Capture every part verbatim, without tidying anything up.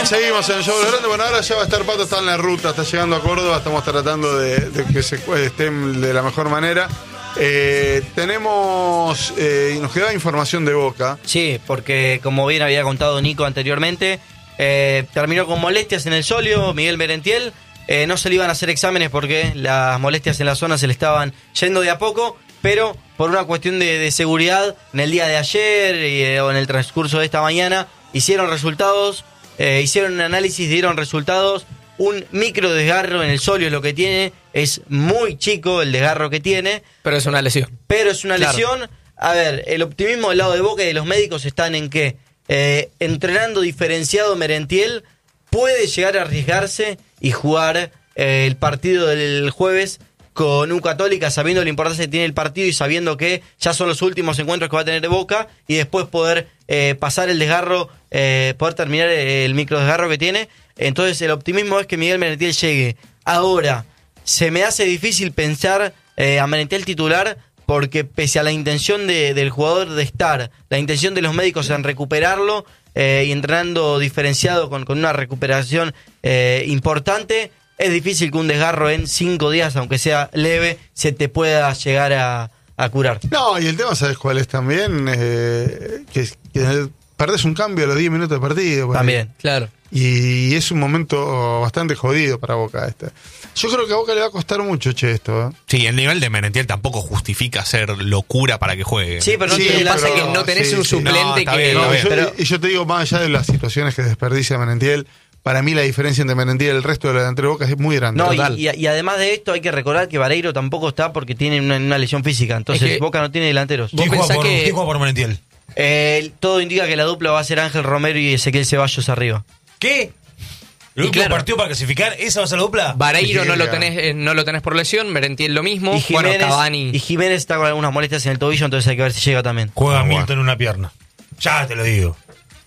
Seguimos en el show de los grandes. Bueno, ahora ya va a estar Pato, está en la ruta, está llegando a Córdoba, estamos tratando de, de que se estén de la mejor manera. Eh, tenemos, eh, y nos queda información de Boca. Sí, porque como bien había contado Nico anteriormente, eh, terminó con molestias en el sóleo, Miguel Merentiel. Eh, no se le iban a hacer exámenes porque las molestias en la zona se le estaban yendo de a poco, pero por una cuestión de, de seguridad, en el día de ayer y, eh, o en el transcurso de esta mañana, hicieron resultados, eh, hicieron un análisis, dieron resultados. Un micro desgarro en el sóleo es lo que tiene, es muy chico el desgarro que tiene. Pero es una lesión. Pero es una Claro. lesión. A ver, el optimismo del lado de Boca y de los médicos están en que eh, entrenando diferenciado Merentiel puede llegar a arriesgarse y jugar eh, el partido del jueves con U Católica, sabiendo la importancia que tiene el partido y sabiendo que ya son los últimos encuentros que va a tener Boca, y después poder eh, pasar el desgarro, eh, poder terminar el micro desgarro que tiene. Entonces el optimismo es que Miguel Merentiel llegue. Ahora, se me hace difícil pensar eh, a Merentiel titular, porque pese a la intención de, del jugador de estar, la intención de los médicos en recuperarlo eh, y entrenando diferenciado con, con una recuperación eh, importante, es difícil que un desgarro en cinco días, aunque sea leve, se te pueda llegar a, a curar. No, y el tema, ¿sabes cuál es también? Eh, que, que perdés un cambio a los diez minutos de partido. También, claro. Y es un momento bastante jodido para Boca este. Yo creo que a Boca le va a costar mucho, che, esto. ¿eh? Sí, el nivel de Merentiel tampoco justifica hacer locura para que juegue. Sí, pero no Sí, tiene la pasa pero- que no tenés sí, un sí. suplente No, está que... bien, No, está bien. yo, pero- y yo te digo, más allá de las situaciones que desperdicia Merentiel, para mí la diferencia entre Merentiel y el resto de la delantera de Boca es muy grande. No, y, Total. y, y además de esto hay que recordar que Vareiro tampoco está porque tiene una, una lesión física. Entonces Es que- Boca no tiene delanteros. Vos ¿Quién juega, pensás por, que- ¿Quién juega por Merentiel? Eh, todo indica que la dupla va a ser Ángel Romero y Ezequiel Ceballos arriba. ¿Qué? ¿El Y último claro. partido para clasificar? ¿Esa va a ser la dupla? Vareiro no lo Llega. tenés eh, no lo tenés por lesión, Merentiel lo mismo. Y Jiménez, bueno, Cavani. y Jiménez está con algunas molestias en el tobillo, entonces hay que ver si llega también. Juega Ah, bueno. Milton en una pierna. Ya te lo digo.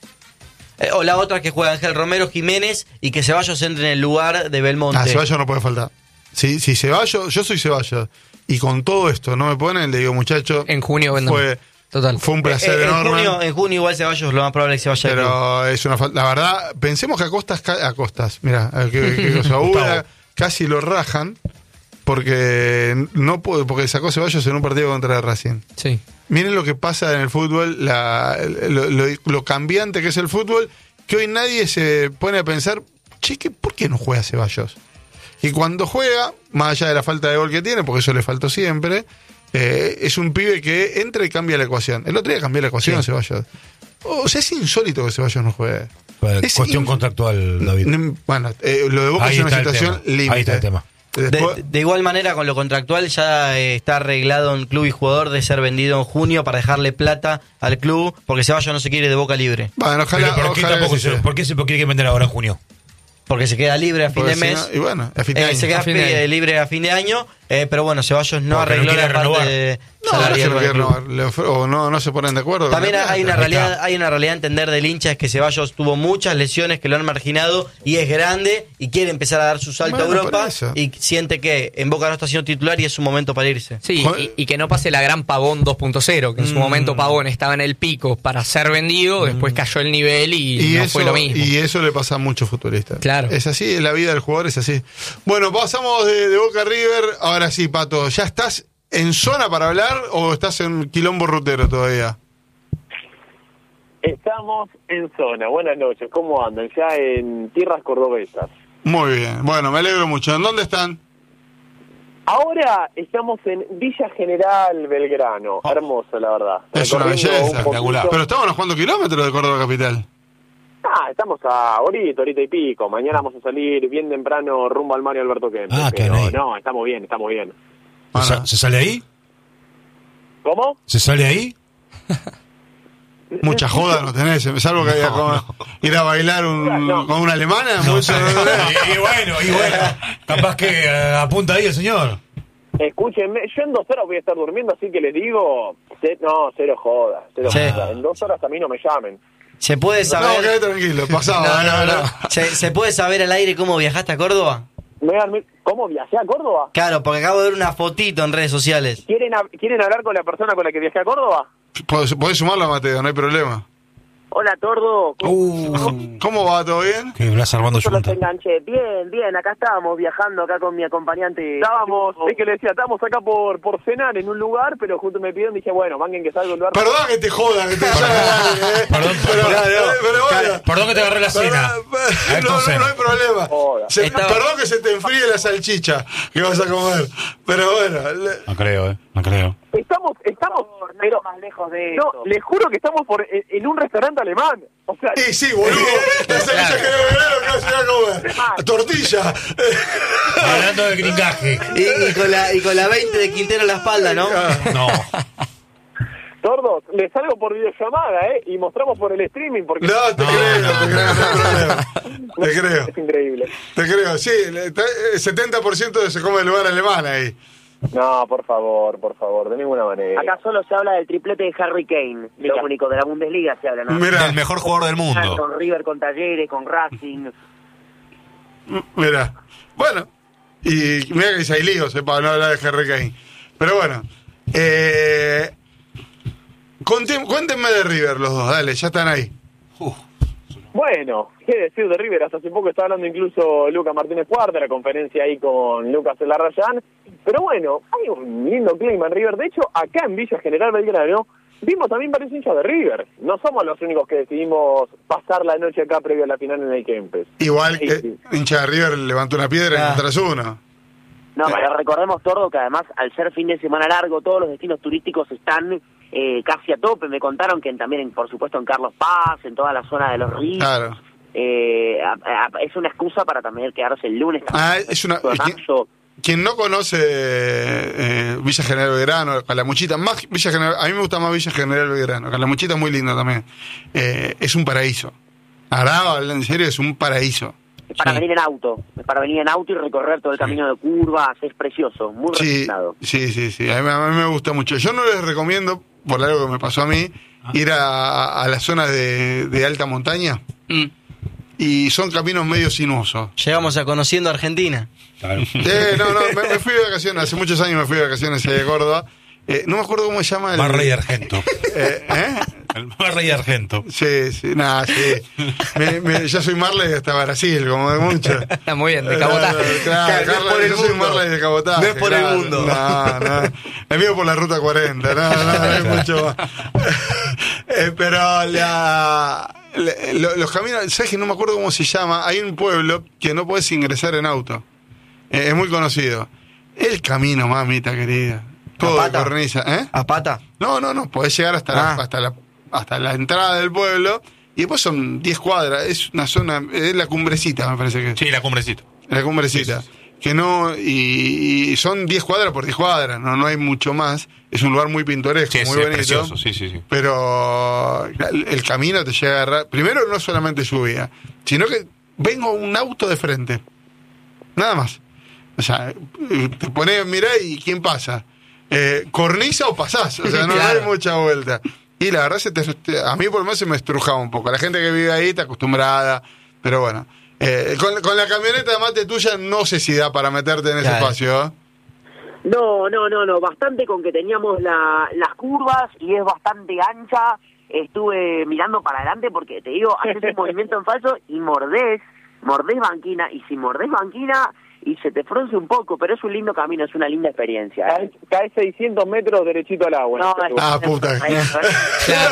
Eh, o la otra que juega Ángel Romero, Jiménez, y que Ceballos entre en el lugar de Belmonte. Ah, Ceballos no puede faltar. Si, si Ceballos, yo soy Ceballos, y con todo esto no me ponen, le digo, muchacho, En junio vendrán. fue, Total. fue un Eh, placer eh, en, enorme. junio, en junio igual Ceballos lo más probable es que se vaya al club. Pero es una falta. La verdad, pensemos que a Costas, ca- a Costas, mira, que, que Saúl Gustavo. casi lo rajan porque no puede, porque sacó Ceballos en un partido contra Racing. Sí. Miren lo que pasa en el fútbol, la, lo, lo- lo cambiante que es el fútbol, que hoy nadie se pone a pensar, che, ¿qué- ¿por qué no juega Ceballos? Y cuando juega, más allá de la falta de gol que tiene, porque eso le faltó siempre, eh, es un pibe que entra y cambia la ecuación. El otro día cambió la ecuación Ceballos. O sea, es insólito que Ceballos no juegue. Es Cuestión in- contractual, David. Mm, Bueno, eh, lo de Boca Ahí es una está el situación tema. límite. Ahí está el tema. Después- De, de igual manera, con lo contractual ya eh, está arreglado en club y jugador de ser vendido en junio para dejarle plata al club, porque Ceballos no se quiere de Boca libre. bueno, ojalá, Pero ¿por qué, ojalá tampoco que se, sea. ¿por qué se quiere vender ahora en junio? Porque se queda libre a fin Porque de si mes. no- y bueno, a fin de Eh, año. se queda A fin de fi- año. libre a fin de año, eh, pero bueno, Ceballos no Porque no arregló quiere la parte renovar. de No, no se salarial lo con el quiere club. renovar, le ofre- o no, no se ponen de acuerdo. También con la hay una plata. Ahí está. realidad, hay una realidad a entender del hincha, es que Ceballos tuvo muchas lesiones que lo han marginado y es grande y quiere empezar a dar su salto Bueno, a Europa por eso. y siente que en Boca no está siendo titular y es un momento para irse. Sí, Joder. y, y que no pase la gran Pavón dos punto cero, que en su Mm. momento Pavón estaba en el pico para ser vendido, después cayó el nivel y, Y no eso, fue lo mismo. y eso le pasa a muchos futbolistas. Claro. Es así, es la vida del jugador es así. Bueno, pasamos de, de Boca a River. Ahora sí, Pato, ¿ya estás en zona para hablar o estás en quilombo rutero todavía? Estamos en zona. Buenas noches. ¿Cómo andan? Ya en tierras cordobesas. Muy bien. Bueno, me alegro mucho. ¿En dónde están? Ahora estamos en Villa General Belgrano. Oh. Hermoso, la verdad. Es una Recorriendo belleza, un poquito. espectacular. Pero estamos a cuántos kilómetros de Córdoba Capital. Ah, estamos a ahorita, ahorita y pico. Mañana vamos a salir bien temprano rumbo al Mario Alberto Kempes. Ah, pero caray. no, estamos bien, estamos bien. ¿Se, Bueno. sa- ¿Se sale ahí? ¿Cómo? ¿Se sale ahí? Mucha joda no tenés, salvo que haya como ir a bailar un, No. con una alemana. No, mucho, sé. no tenés. y, y bueno, y bueno. Capaz que eh, apunta ahí el señor. Escúchenme, yo en dos horas voy a estar durmiendo, así que les digo, ce- no, cero joda, cero Sí. joda. En dos horas a mí no me llamen. ¿Se puede No, saber quedé tranquilo, pasaba. No, no, no. ¿se, se puede saber al aire cómo viajaste a Córdoba? Me dan- ¿Cómo viajé a Córdoba? Claro, porque acabo de ver una fotito en redes sociales. ¿Quieren, hab- ¿Quieren hablar con la persona con la que viajé a Córdoba? Podés, podés sumarlo a Mateo, no hay problema. Hola, Tordo. Uh, ¿Cómo va? ¿Todo bien? Que Blas Armando Yo los Junta. enganché. Bien, bien, acá estábamos viajando acá con mi acompañante. Estábamos, es que le decía, estábamos acá por, por cenar en un lugar, pero justo me pidieron, dije, bueno, manguen que salga un lugar. Perdón que te joda, que te Perdón, Pero, perdón, eh, pero bueno. Perdón que te agarré la cena. Perdón, no, no, no hay problema. Joda. Se- Estaba- Perdón que se te enfríe la salchicha que vas a comer. Pero bueno. le- No creo, eh. No creo. Estamos, estamos, pero más lejos de no, eso. les juro que estamos por en, en un restaurante alemán. O sea, Sí, sí, boludo. La salchicha que no verano que vas a ir a comer. Tortilla. Hablando de gringaje. Y, y con la, y con la veinte de Quintero en la espalda, ¿no? No. Tordos, les salgo por videollamada, ¿eh? Y mostramos por el streaming porque No, te No, creo, no, te creo, no hay problema. Te creo, es increíble. te creo. Sí, le- ta- eh, setenta por ciento se come el lugar alemán ahí. No, por favor, por favor, de ninguna manera. Acá solo se habla del triplete de Harry Kane. Mira. Lo único, de la Bundesliga se habla, ¿no? Mira, El mejor jugador del mundo. Con River, con Talleres, con Racing. mira. Bueno, y mira que hay líos, eh, para no hablar de Harry Kane. Pero bueno, eh, conté- cuéntenme de River los dos, dale, ya están ahí. Bueno, qué decir de River, hasta hace poco estaba hablando incluso Lucas Martínez Cuarta, la conferencia ahí con Lucas Elarrayán, pero bueno, hay un lindo clima en River, de hecho, acá en Villa General Belgrano, vimos también varios hinchas de River, no somos los únicos que decidimos pasar la noche acá previo a la final en el Kempes. Igual, Sí, eh, sí. hincha de River levantó una piedra Ah. contra uno. No, pero recordemos, Tordo, que además, al ser fin de semana largo, todos los destinos turísticos están eh, casi a tope. Me contaron que en- también, en, por supuesto, en Carlos Paz, en toda la zona de los ríos. Claro. Eh, a- a- es una excusa para también quedarse el lunes. Ah, es una... de es que- marzo. Quien no conoce eh, Villa General Belgrano, Calamuchita, más Villa General, a mí me gusta más Villa General Belgrano, Calamuchita es muy lindo también, eh, es un paraíso. Ahora, hablando en serio, es un paraíso. Es para Sí. venir en auto. Es para venir en auto y recorrer todo el camino de curvas. Es precioso, muy Sí, recomendado. sí, sí, sí, a mí, a mí me gusta mucho. Yo no les recomiendo, por algo que me pasó a mí, ir a, a las zonas de, de alta montaña, Mm. y son caminos medio sinuosos. Llegamos a Conociendo Argentina. Claro. Eh, no, no, me, me fui de vacaciones, hace muchos años me fui de vacaciones ahí de Córdoba. Eh, no me acuerdo cómo se llama el... Barra y Argento. Eh, ¿eh? El Barra y Argento. Sí, sí, nada, sí. Me, me, yo soy Marley hasta Brasil, como de mucho. Está muy bien, de cabotaje. Claro, Claro, no es Carla, por el yo soy mundo. Marley de cabotaje. No es por el claro. mundo. No, no. El mío por la ruta cuarenta, no, no, no es mucho más. Eh, pero la, la- lo- los caminos, ¿sabes que no me acuerdo cómo se llama? Hay un pueblo que no puedes ingresar en auto. Eh, es muy conocido. El camino, mamita querida. Todo de Pata? cornisa, ¿eh? ¿A pata? No, no, no, podés llegar hasta, Ah. la, hasta, la, hasta la entrada del pueblo y después son diez cuadras, es una zona, es la cumbrecita, me parece que es. Sí, la cumbrecita. La cumbrecita. Que no, y, y son diez cuadras por diez cuadras, no, no hay mucho más. Es un lugar muy pintoresco, Sí, es, muy es bonito. precioso, sí, sí, sí. Pero el, el camino te llega a agarrar. Primero, no solamente lluvia, sino que vengo un auto de frente. Nada más. O sea, te pones, mirá y ¿quién pasa? Eh, ¿Cornisa o pasás? O sea, no, Claro. hay mucha vuelta. Y la verdad, se te, te- a mí por lo menos se me estrujaba un poco. La gente que vive ahí está acostumbrada, pero bueno. Eh, con, con la camioneta de mate tuya no sé si da para meterte en ese Claro. espacio, ¿eh? No, no, no, no. Bastante con que teníamos la, las curvas y es bastante ancha. Estuve mirando para adelante porque te digo, haces un movimiento en falso y mordés, mordés banquina. Y si mordés banquina y se te frunce un poco, pero es un lindo camino, es una linda experiencia. ¿eh? Cae, cae seiscientos metros derechito al agua. No, Este es- Ah, puta. Claro.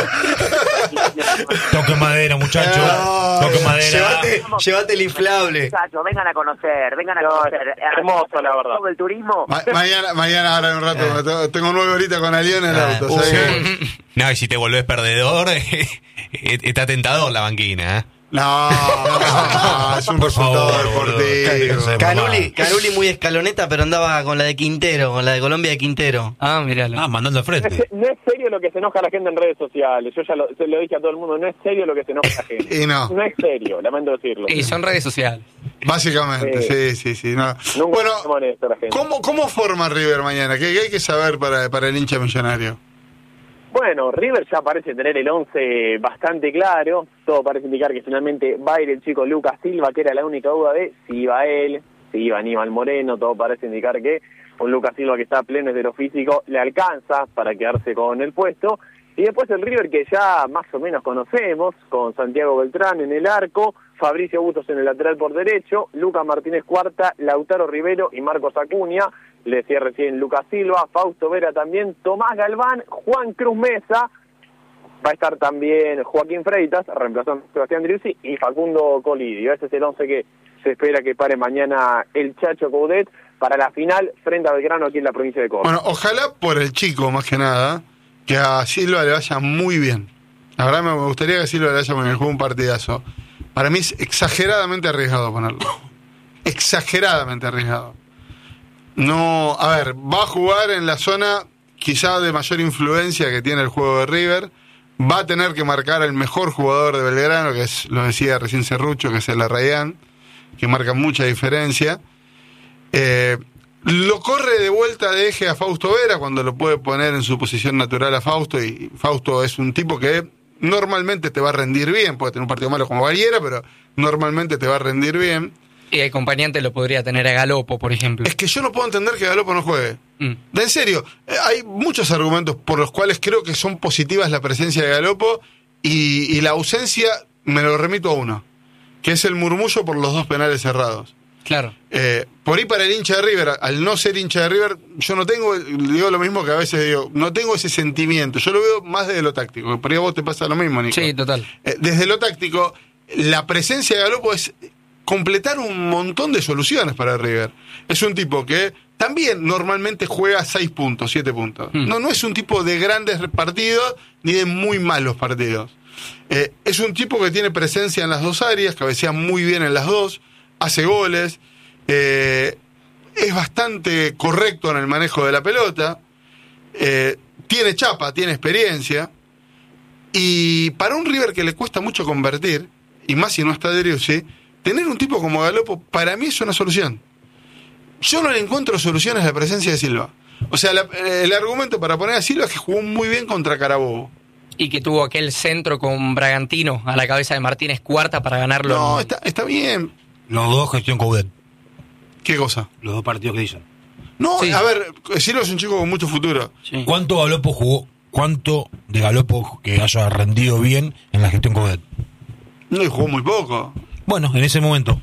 Toque madera, muchacho. No, Toque madera. Llévate, llévate el inflable. Muchachos, vengan a conocer, vengan a No, conocer. hermoso, la verdad. Todo el turismo. Ma- mañana, mañana, ahora en un rato, me to- tengo nueve horitas con Alión en el Ah, auto. uh, ¿sabes qué? No, y si te volvés perdedor, está tentador la banquina, ¿eh? No, no, no, es un Por resultado favor, boludo. deportivo. Cállate. Canuli, Canuli muy escaloneta, pero andaba con la de Quintero, con la de Colombia de Quintero. Ah, míralo. Ah, mandando al No es, frente. no es serio lo que se enoja la gente en redes sociales. Yo ya lo, se lo dije a todo el mundo. No es serio lo que se enoja la gente. Y no, No es serio, lamento decirlo. Y son redes sociales. básicamente, sí, sí, sí. No. Nunca Bueno, se molesta la gente. ¿cómo, ¿cómo forma River mañana? ¿Qué, qué hay que saber para, para el hincha millonario? Bueno, River ya parece tener el once bastante claro. Todo parece indicar que finalmente va a ir el chico Lucas Silva, que era la única duda de si iba él, si iba Aníbal Moreno. Todo parece indicar que un Lucas Silva que está pleno desde lo físico le alcanza para quedarse con el puesto. Y después el River que ya más o menos conocemos, con Santiago Beltrán en el arco, Fabricio Bustos en el lateral por derecho, Lucas Martínez Cuarta, Lautaro Rivero y Marcos Acuña, le decía recién Lucas Silva, Fausto Vera también, Tomás Galván, Juan Cruz Mesa, va a estar también Joaquín Freitas, reemplazando a Sebastián Driussi, y Facundo Colidio. Ese es el once que se espera que pare mañana el Chacho Coudet para la final frente a Belgrano aquí en la provincia de Córdoba. Bueno, ojalá por el chico, más que nada, que a Silva le vaya muy bien. La verdad me gustaría que a Silva le vaya con el juego un partidazo. Para mí es exageradamente arriesgado ponerlo. Exageradamente arriesgado. No, a ver, va a jugar en la zona quizá de mayor influencia que tiene el juego de River. Va a tener que marcar al mejor jugador de Belgrano, que es, lo decía recién Cerrucho, que es el Arrayán, que marca mucha diferencia. Eh, lo corre de vuelta de eje a Fausto Vera cuando lo puede poner en su posición natural a Fausto, y Fausto es un tipo que normalmente te va a rendir bien, puede tener un partido malo como cualquiera, pero normalmente te va a rendir bien. Y el acompañante lo podría tener a Galopo, por ejemplo. Es que yo no puedo entender que Galopo no juegue. Mm. De en serio, eh, hay muchos argumentos por los cuales creo que son positivas la presencia de Galopo, y, y la ausencia me lo remito a uno, que es el murmullo por los dos penales cerrados. Claro. Eh, por ahí para el hincha de River, al no ser hincha de River, yo no tengo, digo lo mismo que a veces digo, no tengo ese sentimiento, yo lo veo más desde lo táctico, por ahí a vos te pasa lo mismo, Nico. Sí, total. Eh, desde lo táctico, la presencia de Galopo es completar un montón de soluciones para River. Es un tipo que también normalmente juega seis puntos, siete puntos. Hmm. No, no es un tipo de grandes partidos ni de muy malos partidos. Eh, es un tipo que tiene presencia en las dos áreas, cabecea muy bien en las dos, hace goles, eh, es bastante correcto en el manejo de la pelota, eh, tiene chapa, tiene experiencia, y para un River que le cuesta mucho convertir, y más si no está Driussi, tener un tipo como Galopo para mí es una solución. Yo no le encuentro soluciones a la presencia de Silva. O sea, la, el argumento para poner a Silva es que jugó muy bien contra Carabobo. Y que tuvo aquel centro con Bragantino a la cabeza de Martínez Cuarta para ganarlo. No, en... está, está bien. Los dos gestión Coudet. ¿Qué cosa? Los dos partidos que dicen. No, Sí. a ver, Silva es un chico con mucho futuro. Sí. ¿Cuánto Galopo jugó? ¿Cuánto de Galopo que haya rendido bien en la gestión Coudet? No, y jugó muy poco. Bueno, en ese momento.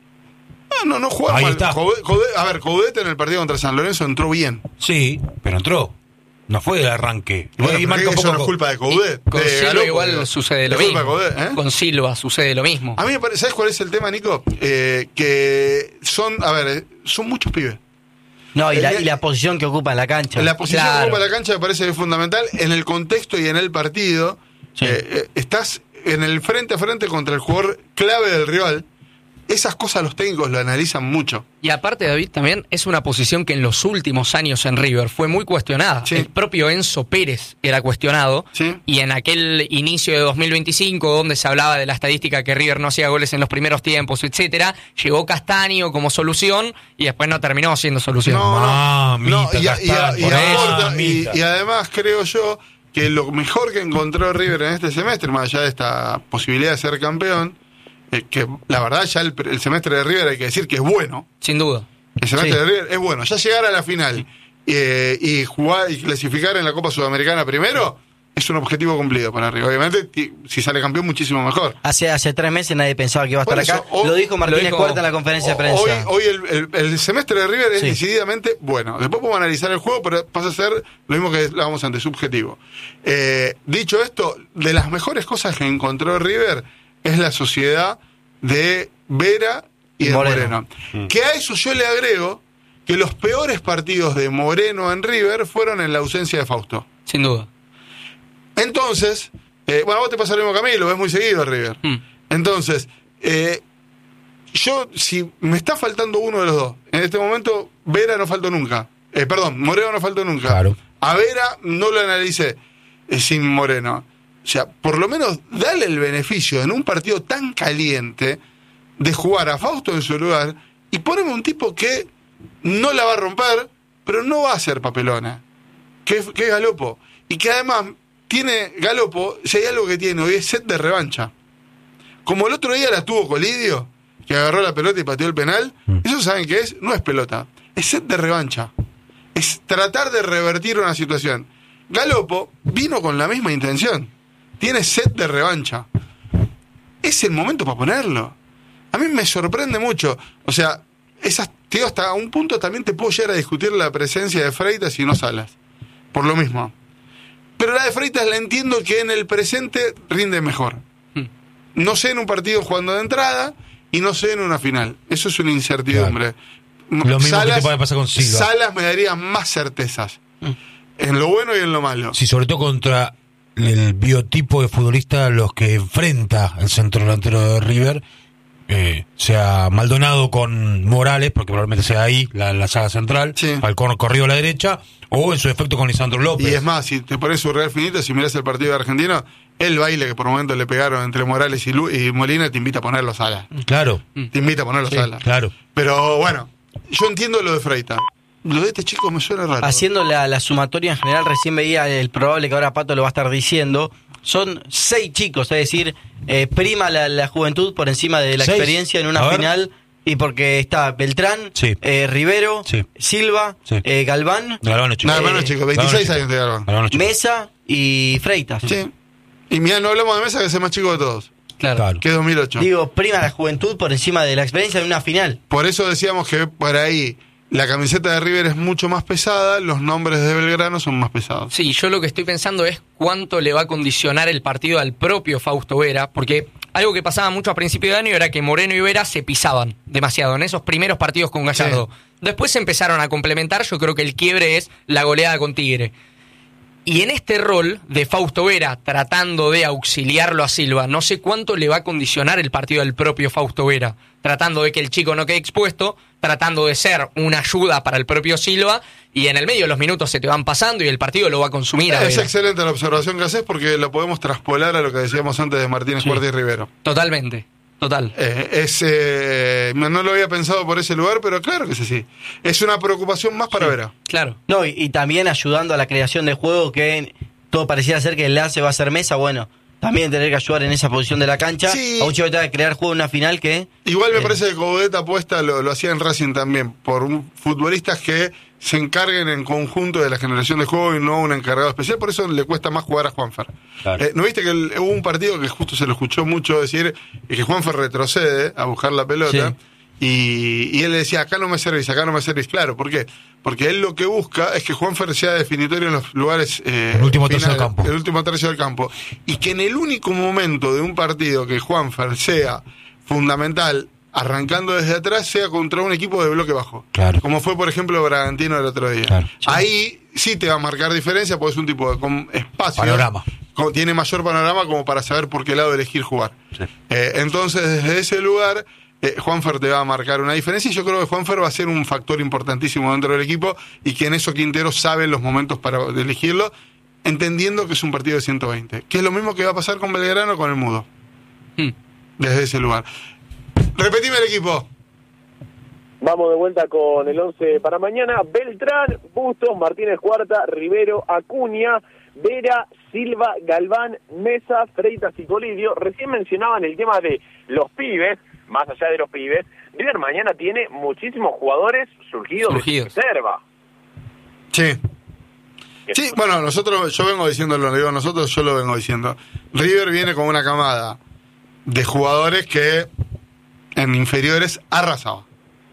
No, no, no jugó Ahí mal. está. Coudet- Coudet- a ver, Coudet en el partido contra San Lorenzo entró bien. Sí, pero entró. No fue del arranque. Y bueno, Y pero marca que un eso poco no es culpa de Coudet. Con de Silva Galopo, igual digo. sucede lo Es culpa mismo. de Coudet, ¿eh? Con Silva sucede lo mismo. A mí me parece, ¿sabes cuál es el tema, Nico? Eh, que son, a ver, eh, son muchos pibes. No, y la, El- y la posición que ocupa en la cancha. La posición Claro. que ocupa la cancha me parece que es fundamental. En el contexto y en el partido, Sí. eh, eh, estás en el frente a frente contra el jugador clave del rival. Esas cosas los técnicos lo analizan mucho. Y aparte, David, también es una posición que en los últimos años en River fue muy cuestionada. Sí. El propio Enzo Pérez era cuestionado. Sí. Y en aquel inicio de dos mil veinticinco, donde se hablaba de la estadística que River no hacía goles en los primeros tiempos, etcétera, llegó Castaño como solución y después no terminó siendo solución. No, no, Mamita, no, y, y- Castaño, y por aporta- eso. y- y además creo yo que lo mejor que encontró River en este semestre, más allá de esta posibilidad de ser campeón, eh, que la verdad ya el, el semestre de River hay que decir que es bueno. Sin duda. El semestre Sí. de River es bueno. Ya llegar a la final eh, y jugar y clasificar en la Copa Sudamericana primero es un objetivo cumplido para River. Obviamente, ti- si sale campeón, muchísimo mejor. Hace, hace tres meses nadie pensaba que iba a estar Por eso, acá. o- lo dijo Martínez lo dijo- Cuarta en la conferencia de Hoy, prensa. hoy el, el- el semestre de River es Sí. decididamente bueno. Después podemos analizar el juego, pero pasa a ser lo mismo que hablábamos antes, subjetivo. Eh, dicho esto, de las mejores cosas que encontró River es la sociedad de Vera y de Moreno. Moreno. Que a eso yo le agrego que los peores partidos de Moreno en River fueron en la ausencia de Fausto. Sin duda. Entonces, eh, bueno, a vos te pasa lo mismo que a mí, lo ves muy seguido a River. Mm. Entonces, eh, yo, si me está faltando uno de los dos, en este momento, Vera no faltó nunca. Eh, perdón, Moreno no faltó nunca. Claro. A Vera no lo analicé eh, sin Moreno. O sea, por lo menos dale el beneficio en un partido tan caliente de jugar a Fausto en su lugar y poneme un tipo que no la va a romper, pero no va a hacer papelona. Que, es- que es Galopo. Y que además tiene Galopo, si hay algo que tiene hoy es set de revancha. Como el otro día la tuvo Colidio, que agarró la pelota y pateó el penal, eso saben que es, no es pelota, es set de revancha. Es tratar de revertir una situación. Galopo vino con la misma intención. Tiene sed de revancha. Es el momento para ponerlo. A mí me sorprende mucho. O sea, esas, tío, hasta un punto también te puedo llegar a discutir la presencia de Freitas y no Salas. Por lo mismo. Pero la de Freitas la entiendo que en el presente rinde mejor. No sé en un partido jugando de entrada y no sé en una final. Eso es una incertidumbre. Claro. Lo mismo Salas, que te puede pasar con Silva. Salas me daría más certezas. Mm. En lo bueno y en lo malo. Sí, sobre todo contra el biotipo de futbolista a los que enfrenta el centro delantero de River. Eh, sea Maldonado con Morales, porque probablemente sea ahí la, la saga central, sí. Falcón corrido a la derecha, o en su efecto con Lisandro López. Y es más, si te pones su Real Finito, si miras el partido de Argentino, el baile que por momentos le pegaron entre Morales y, Lu- y Molina te invita a ponerlo Salas. Claro. Te invita a ponerlo sí, Salas. Claro. Pero bueno, yo entiendo lo de Freitas. Lo de este chico me suena raro. Haciendo la, la sumatoria en general, recién veía el probable que ahora Pato lo va a estar diciendo. Son seis chicos, es decir, eh, prima la, la juventud por encima de la ¿Seis? experiencia en una final. Y porque está Beltrán, sí. eh, Rivero, sí. Silva, sí. Eh, Galván, Galván, chico. No, Galván es chico, veintiséis años de Galván. Galván chico. Mesa y Freitas. Sí. Y mira, no hablamos de Mesa, que es el más chico de todos. Claro. Claro. Que es dos mil ocho. Digo, prima la juventud por encima de la experiencia en una final. Por eso decíamos que por ahí la camiseta de River es mucho más pesada, los nombres de Belgrano son más pesados. Sí, yo lo que estoy pensando es cuánto le va a condicionar el partido al propio Fausto Vera, porque algo que pasaba mucho a principio de año era que Moreno y Vera se pisaban demasiado en esos primeros partidos con Gallardo. Sí. Después se empezaron a complementar, yo creo que el quiebre es la goleada con Tigre. Y en este rol de Fausto Vera, tratando de auxiliarlo a Silva, no sé cuánto le va a condicionar el partido al propio Fausto Vera, tratando de que el chico no quede expuesto, tratando de ser una ayuda para el propio Silva, y en el medio los minutos se te van pasando y el partido lo va a consumir. A es Vera. Excelente la observación que haces porque lo podemos traspolar a lo que decíamos antes de Martínez, sí. Cuarta y Rivero. Totalmente. Total. Eh, es, eh, no lo había pensado por ese lugar, pero claro que es así. Es una preocupación más para sí, Vera. Claro. No, y, y también ayudando a la creación de juego, que todo pareciera ser que el enlace va a ser Mesa. Bueno, también tener que ayudar en esa posición de la cancha. Sí. A un chico que tenga que crear juego en una final que... Igual me eh, parece que Coudet apuesta, lo, lo hacía en Racing también, por un, futbolistas que se encarguen en conjunto de la generación de juego y no un encargado especial. Por eso le cuesta más jugar a Juanfer. Claro. Eh, ¿No viste que el, hubo un partido que justo se lo escuchó mucho decir que Juanfer retrocede a buscar la pelota? Sí. Y, y él le decía, acá no me servís, acá no me servís. Claro, ¿por qué? Porque él lo que busca es que Juanfer sea definitorio en los lugares... Eh, el último final, tercio del campo. El último tercio del campo. Y que en el único momento de un partido que Juanfer sea fundamental, arrancando desde atrás, sea contra un equipo de bloque bajo. Claro. Como fue, por ejemplo, Bragantino el otro día. Claro. Ahí sí te va a marcar diferencia, porque es un tipo de con espacio. Panorama. Con, tiene mayor panorama como para saber por qué lado elegir jugar. Sí. Eh, entonces, desde ese lugar... Eh, Juanfer te va a marcar una diferencia y yo creo que Juanfer va a ser un factor importantísimo dentro del equipo y que en eso Quintero sabe los momentos para elegirlo, entendiendo que es un partido de ciento veinte, que es lo mismo que va a pasar con Belgrano con el Mudo. Mm. Desde ese lugar. Repetime el equipo. Vamos de vuelta con el once para mañana. Beltrán, Bustos, Martínez Cuarta, Rivero, Acuña, Vera, Silva, Galván, Mesa, Freitas y Colidio. Recién mencionaban el tema de los pibes. Más allá de los pibes, River mañana tiene muchísimos jugadores surgidos, surgidos. de reserva. Sí. Sí, bueno, nosotros, yo vengo diciéndolo, lo digo nosotros, yo lo vengo diciendo. River viene con una camada de jugadores que en inferiores arrasaba.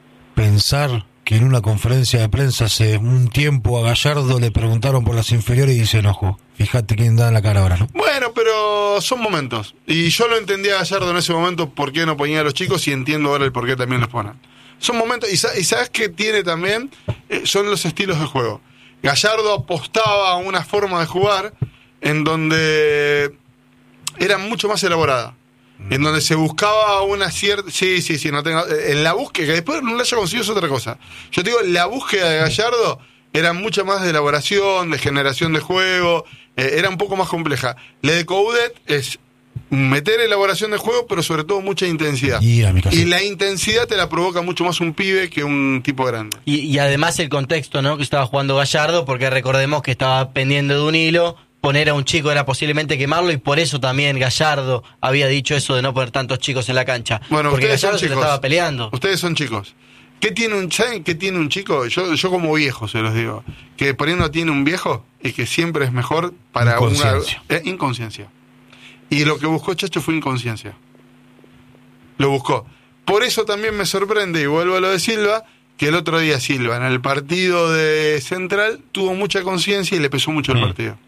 Pensar que en una conferencia de prensa hace un tiempo a Gallardo le preguntaron por las inferiores y se enojó. Fíjate quién da en la cara ahora, ¿no? Bueno, pero son momentos. Y yo lo entendía a Gallardo en ese momento por qué no ponía a los chicos y entiendo ahora el por qué también los ponen. Son momentos, y, y ¿sabes qué tiene también? Eh, son los estilos de juego. Gallardo apostaba a una forma de jugar en donde era mucho más elaborada. En donde se buscaba una cierta... Sí, sí, sí, no tengo... En la búsqueda, que después no la haya conseguido es otra cosa. Yo te digo, la búsqueda de Gallardo era mucha más de elaboración, de generación de juego, eh, era un poco más compleja. La de Coudet es meter elaboración de juego, pero sobre todo mucha intensidad. Y, a mi casa. Y la intensidad te la provoca mucho más un pibe que un tipo grande. Y, y además el contexto, ¿no? Que estaba jugando Gallardo, porque recordemos que estaba pendiente de un hilo... Poner a un chico era posiblemente quemarlo y por eso también Gallardo había dicho eso de no poner tantos chicos en la cancha. Bueno, porque ustedes Gallardo son se chicos. le estaba peleando. Ustedes son chicos. ¿Qué tiene un ¿saben qué tiene un chico? Yo, yo como viejo se los digo. Que por ahí no tiene un viejo y que siempre es mejor para Inconsciencia. una... Eh, inconsciencia. Y lo que buscó Chacho fue inconsciencia. Lo buscó. Por eso también me sorprende, y vuelvo a lo de Silva, que el otro día Silva en el partido de Central tuvo mucha conciencia y le pesó mucho el Mm. partido.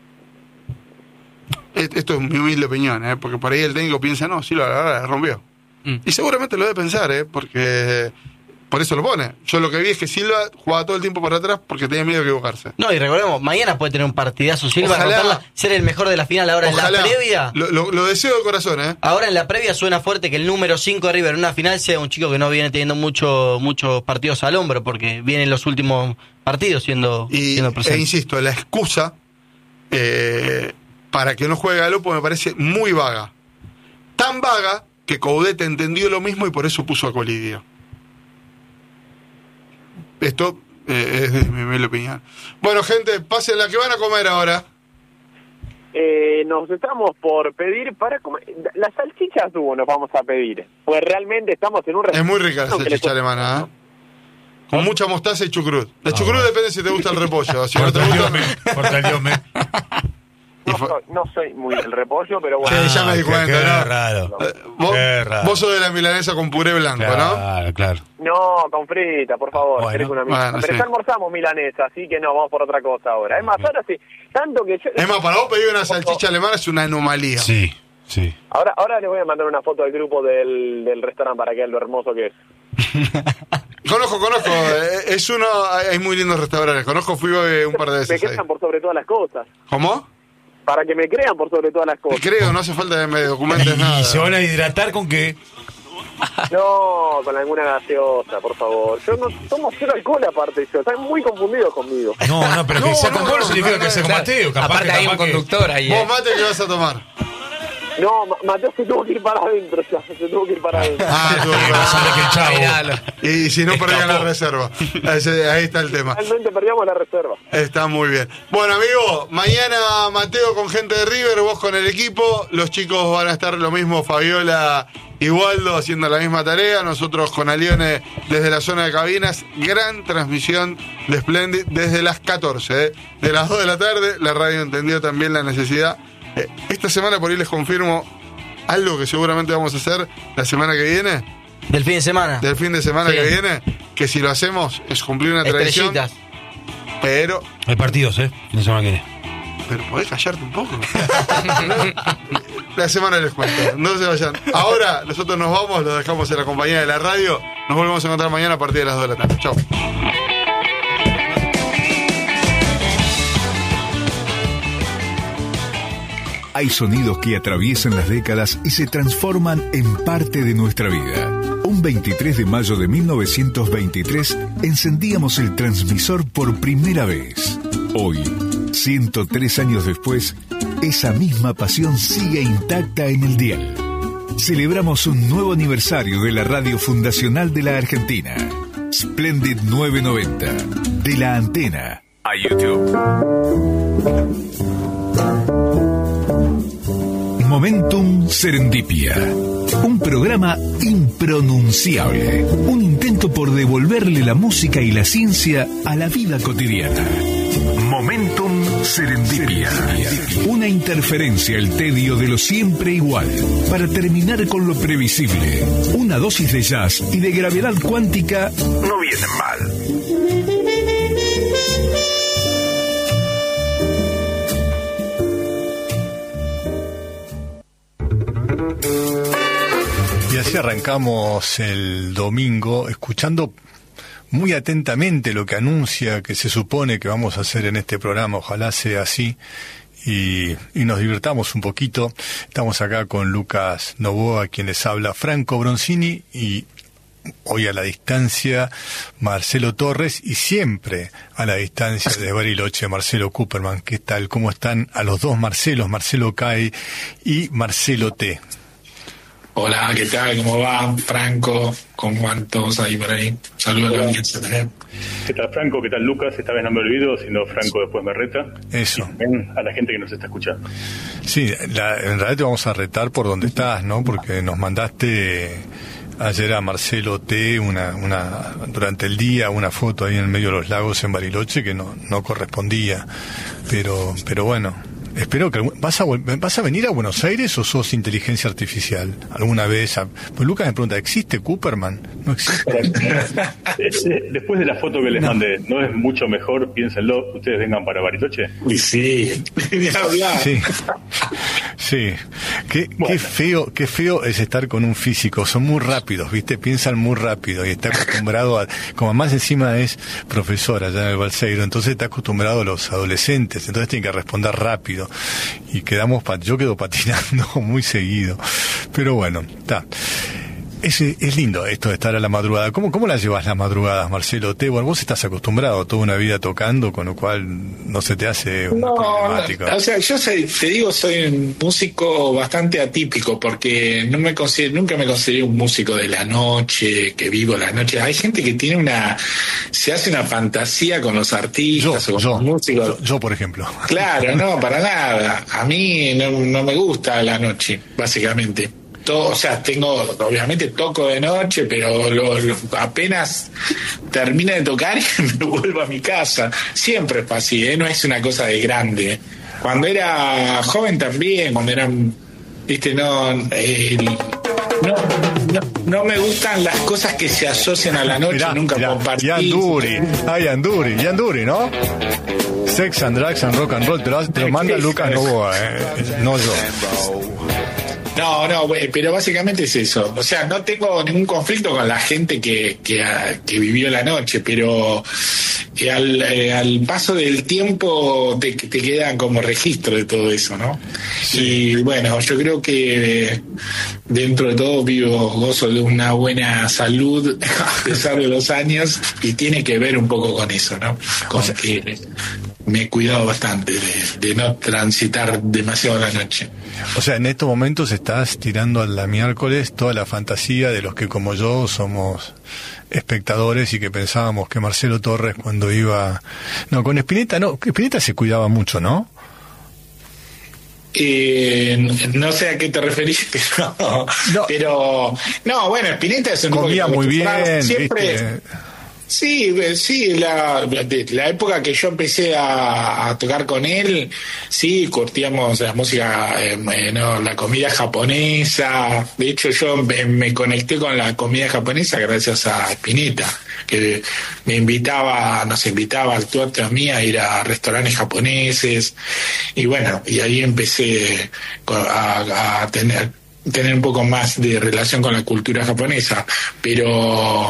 Esto es mi humilde opinión, ¿eh? Porque por ahí el técnico piensa, no, Silva la verdad la rompió. Mm. Y seguramente lo debe pensar, ¿eh? Porque por eso lo pone. Yo lo que vi es que Silva jugaba todo el tiempo para atrás porque tenía miedo de equivocarse. No, y recordemos, mañana puede tener un partidazo Silva, Ojalá. anotarla, ser el mejor de la final. Ahora Ojalá. en la previa, Lo, lo- lo deseo de corazón, ¿eh? ahora en la previa suena fuerte que el número cinco de River en una final sea un chico que no viene teniendo mucho, muchos partidos al hombro, porque viene en los últimos partidos siendo, Y, siendo e presente. insisto, la excusa eh, para que no juegue Galopo me parece muy vaga. Tan vaga que Coudet entendió lo mismo y por eso puso a Colidio. Esto eh, es de mi humilde opinión. Bueno, gente, pasen la que van a comer ahora. Eh, nos estamos por pedir para comer. Las salchichas dúo nos vamos a pedir. Pues realmente estamos en un Es muy rica la que le salchicha cuesta- alemana, ¿eh? Con mucha mostaza y chucrut. La Ah, chucrut bueno. depende si te gusta el repollo. Si no te Corta el gusta, diome, corta el diome. y No fue- soy, no soy muy del repollo, pero bueno. Sí, ya me di qué- cuenta, qué ¿no? raro. Eh, vos, Qué raro. vos sos de la milanesa con puré blanco, ¿no? Claro, claro. No, con frita, por favor. Bueno, querés una milanesa. bueno, pero sí. ya almorzamos milanesa, así que no, vamos por otra cosa ahora. Es más, ahora sí. Tanto que yo... Es más, para vos pedir una salchicha alemana es una anomalía. Sí, sí. Ahora, ahora les voy a mandar una foto del grupo del, del restaurante para que vean lo hermoso que es. Conozco, conozco. eh, Es uno, hay muy lindos restaurantes. Conozco, fui eh, un par de Me veces ahí. crean por sobre todas las cosas. ¿Cómo? Para que me crean por sobre todas las Te cosas. creo, no hace falta que me documentes nada. ¿Y se van a hidratar con qué? No, con alguna gaseosa, por favor. Yo no tomo cero alcohol aparte yo. Están muy confundidos conmigo. No, no, pero que No, sea con no, vos no no, significa no, que sea con Claro, Mateo. Capaz aparte que, hay un capaz que- conductor ahí. Vos, eh. mate, ¿qué vas a tomar? No, Ma- Mateo se tuvo que ir para adentro ya. Se tuvo que ir para adentro. Ah, tuve que Más hambre que el chavo. Miralo. Y si no perdían la Escapó. reserva. Ese- ahí está el tema. Realmente perdíamos la reserva. Está muy bien. Bueno, amigo, mañana Mateo con gente de River, vos con el equipo. Los chicos van a estar lo mismo, Fabiola y Waldo haciendo la misma tarea. Nosotros con Alione desde la zona de cabinas. Gran transmisión de Splendid desde las catorce. ¿eh? De las dos de la tarde, la radio entendió también la necesidad. Eh, esta semana por ahí les confirmo algo que seguramente vamos a hacer la semana que viene. Del fin de semana. Del fin de semana Sí. que viene, que si lo hacemos es cumplir una tradición, Estrellitas. pero Hay partidos, ¿eh? Fin de semana que viene. pero podés callarte un poco. La semana les cuento, no se vayan. Ahora nosotros nos vamos, los dejamos en la compañía de la radio. Nos volvemos a encontrar mañana a partir de las dos de la tarde. Chao. Hay sonidos que atraviesan las décadas y se transforman en parte de nuestra vida. Un veintitrés de mayo de mil novecientos veintitrés encendíamos el transmisor por primera vez. Hoy, ciento tres años después, esa misma pasión sigue intacta en el dial. Celebramos un nuevo aniversario de la radio fundacional de la Argentina. Splendid novecientos noventa. De la antena a YouTube. Momentum Serendipia. Un programa impronunciable. Un intento por devolverle la música y la ciencia a la vida cotidiana. Momentum Serendipia. Una interferencia al tedio de lo siempre igual. Para terminar con lo previsible. Una dosis de jazz y de gravedad cuántica no vienen mal. Y así arrancamos el domingo escuchando muy atentamente lo que anuncia que se supone que vamos a hacer en este programa, ojalá sea así, y, y nos divirtamos un poquito. Estamos acá con Lucas Novoa, quien les habla, Franco Bronzini, y hoy a la distancia Marcelo Torres, y siempre a la distancia de Bariloche Marcelo Cooperman. ¿Qué tal? ¿Cómo están a los dos Marcelos, Marcelo Cay y Marcelo T? Hola, ¿qué tal? ¿Cómo va? Franco, ¿cómo van todos ahí por ahí? Saludos a la audiencia también. ¿Qué tal, Franco? ¿Qué tal, Lucas? Esta vez no me olvido, sino Franco después me reta. Eso. Y ven a la gente que nos está escuchando. Sí, la, en realidad te vamos a retar por donde estás, ¿no? Porque nos mandaste ayer a Marcelo T. una, una durante el día una foto ahí en medio de los lagos en Bariloche que no, no correspondía, pero pero bueno, espero que vas a vas a venir a Buenos Aires o sos inteligencia artificial alguna vez. A, pues Lucas me pregunta, ¿existe Cooperman? No existe. Después de la foto que les no. mandé, ¿no es mucho mejor, piénsenlo, ustedes vengan para Bariloche? Y sí, sí, sí. Qué, bueno. qué feo, qué feo es estar con un físico. Son muy rápidos, ¿viste? Piensan muy rápido y está acostumbrado a, como más encima es profesora allá en el Balseiro, entonces está acostumbrado a los adolescentes, entonces tiene que responder rápido y quedamos, yo quedo patinando muy seguido, pero bueno, está. Es, es lindo esto de estar a la madrugada. ¿Cómo, cómo la llevas las madrugadas, Marcelo T? Bueno, vos estás acostumbrado a toda una vida tocando, con lo cual no se te hace una no, problemática. No, o sea, yo soy, te digo, soy un músico bastante atípico porque no me considero, nunca me consideré un músico de la noche, que vivo la noche. Hay gente que tiene una, se hace una fantasía con los artistas yo, o con yo, los músicos. Yo, yo, por ejemplo. Claro, no, para nada. A mí no, no me gusta la noche, básicamente. Todo, o sea, tengo, obviamente toco de noche, pero lo, lo, apenas termino de tocar y me vuelvo a mi casa. Siempre es así, ¿eh? No es una cosa de grande. Cuando era joven también, cuando era, viste, no, eh, no, no, no me gustan las cosas que se asocian a la noche, mirá, nunca mirá, compartí. Yanduri, ay, Yanduri, Yanduri, ¿no? Sex and Drugs and Rock and Roll, te lo, te lo manda Lucas Novoa, eh, no yo. No, no, pero básicamente es eso. O sea, no tengo ningún conflicto con la gente que, que, que vivió la noche, pero al, al paso del tiempo te, te quedan como registro de todo eso, ¿no? Sí. Y bueno, yo creo que dentro de todo vivo, gozo de una buena salud a pesar de los años y tiene que ver un poco con eso, ¿no? Con o sea, que me he cuidado bastante de, de no transitar demasiado la noche. O sea, en estos momentos estás tirando a la miércoles toda la fantasía de los que como yo somos espectadores y que pensábamos que Marcelo Torres cuando iba... No, con Spinetta no, Spinetta se cuidaba mucho, ¿no? Eh, no sé a qué te referís, pero no, pero, no bueno, Spinetta es un comía muy bien, siempre... ¿viste? Sí, sí, la, la época que yo empecé a, a tocar con él, sí, curtíamos la música, eh, no, la comida japonesa. De hecho, yo me, me conecté con la comida japonesa gracias a Spinetta, que me invitaba, nos invitaba a actuar a mí a ir a restaurantes japoneses. Y bueno, y ahí empecé a, a tener, tener un poco más de relación con la cultura japonesa. Pero...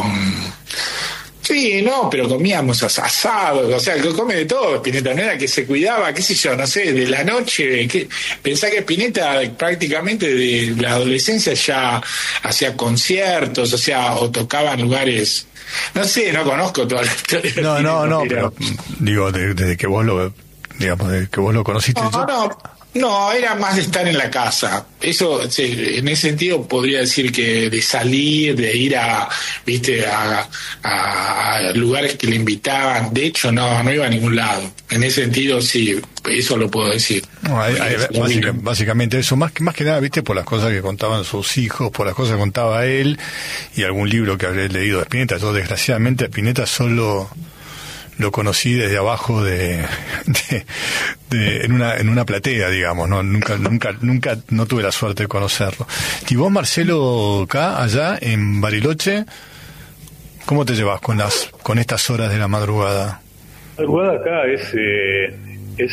Sí, no, pero comíamos asados, o sea, come de todo. Spinetta no era que se cuidaba, qué sé yo, no sé, de la noche. Que, pensá que Spinetta prácticamente de la adolescencia ya hacía conciertos, o sea, o tocaba en lugares. No sé, no conozco toda la historia. No, no, no, pero, pero digo, desde de que vos lo, digamos, desde que vos lo conociste. No, yo... no. No, era más de estar en la casa. Eso, sí, en ese sentido podría decir que de salir, de ir a, viste, a, a lugares que le invitaban. De hecho, no, no iba a ningún lado. En ese sentido, sí, eso lo puedo decir. No, hay, hay, básica, básicamente eso, más que más que nada, viste, por las cosas que contaban sus hijos, por las cosas que contaba él y algún libro que habré leído de Spinetta. Yo, desgraciadamente, a Spinetta solo lo conocí desde abajo de, de, de en una en una platea, digamos, no nunca nunca nunca no tuve la suerte de conocerlo. Y vos, Marcelo, acá allá en Bariloche, ¿cómo te llevas con las con estas horas de la madrugada? La madrugada acá es eh, es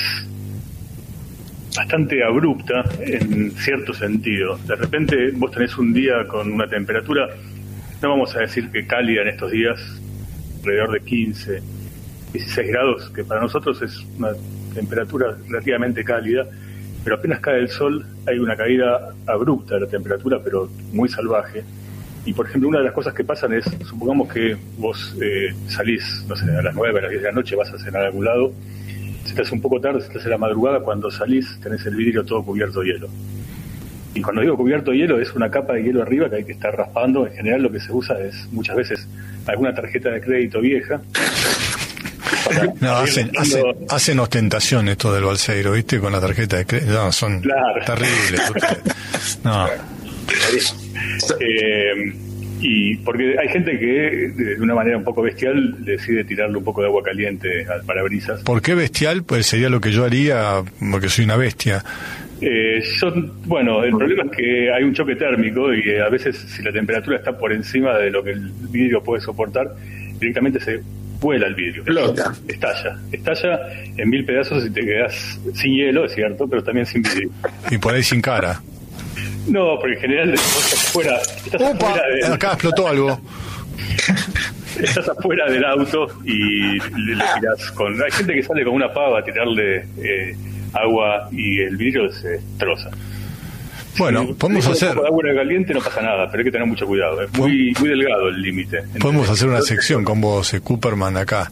bastante abrupta en cierto sentido. De repente vos tenés un día con una temperatura, no vamos a decir que cálida en estos días, alrededor de quince dieciséis grados, que para nosotros es una temperatura relativamente cálida, pero apenas cae el sol hay una caída abrupta de la temperatura, pero muy salvaje. Y por ejemplo, una de las cosas que pasan es, supongamos que vos eh, salís, no sé, a las nueve, a las diez de la noche, vas a cenar a algún lado, se te hace un poco tarde, se te hace la madrugada, cuando salís tenés el vidrio todo cubierto de hielo. Y cuando digo cubierto de hielo, es una capa de hielo arriba que hay que estar raspando. En general lo que se usa es muchas veces alguna tarjeta de crédito vieja. No, hacen, hacen, hacen ostentación esto del Balseiro, ¿viste? Con la tarjeta de crédito. No, son claro. terribles. No. Eh, Y porque hay gente que de una manera un poco bestial decide tirarle un poco de agua caliente al parabrisas. ¿Por qué bestial? Pues sería lo que yo haría, porque soy una bestia. Eh, son, bueno, el problema es que hay un choque térmico y eh, a veces si la temperatura está por encima de lo que el vidrio puede soportar, directamente se vuela el vidrio. Explota. Estalla. Estalla en mil pedazos y te quedas sin hielo, es cierto, pero también sin vidrio. Y por ahí sin cara. No, porque en general vos estás afuera, estás Opa, afuera de, acá explotó algo. estás afuera del auto y le, le tirás con... Hay gente que sale con una pava a tirarle eh, agua y el vidrio se destroza. Bueno, si podemos un hacer... poco de agua caliente no pasa nada, pero hay que tener mucho cuidado. Es muy, muy delgado el límite. Podemos hacer una sección con vos, eh, Cooperman, acá.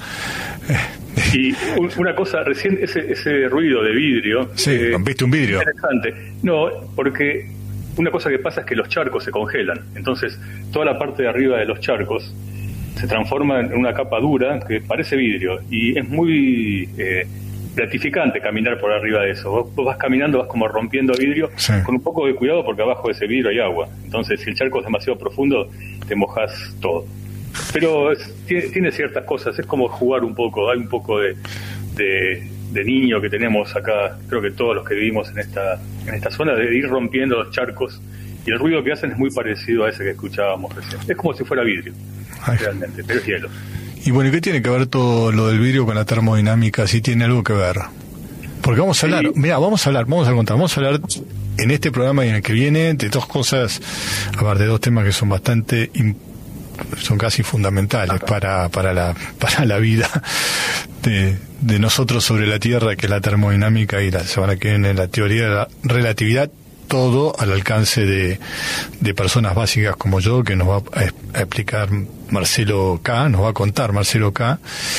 Y un- una cosa, recién ese, ese ruido de vidrio... Sí, rompiste un vidrio. Interesante. No, porque una cosa que pasa es que los charcos se congelan. Entonces, toda la parte de arriba de los charcos se transforma en una capa dura que parece vidrio. Y es muy eh, gratificante caminar por arriba de eso. Vos, vos vas caminando, vas como rompiendo vidrio, Sí. con un poco de cuidado porque abajo de ese vidrio hay agua. Entonces, si el charco es demasiado profundo, te mojas todo. Pero es- tiene, tiene ciertas cosas, es como jugar un poco, hay un poco de, de, de niño que tenemos acá, creo que todos los que vivimos en esta, en esta zona, de ir rompiendo los charcos, y el ruido que hacen es muy parecido a ese que escuchábamos recién. Es como si fuera vidrio, Ay. realmente, pero es hielo. Y bueno, ¿y qué tiene que ver todo lo del vidrio con la termodinámica? Si tiene algo que ver. Porque vamos a hablar, Sí. mira, vamos a hablar, vamos a contar, vamos a hablar en este programa y en el que viene de dos cosas, a ver, de dos temas que son bastante, im- son casi fundamentales para, para, la, para la vida de, de nosotros sobre la Tierra, que es la termodinámica, y la semana que viene la teoría de la relatividad, todo al alcance de, de personas básicas como yo, que nos va a, a explicar Marcelo K, nos va a contar Marcelo K,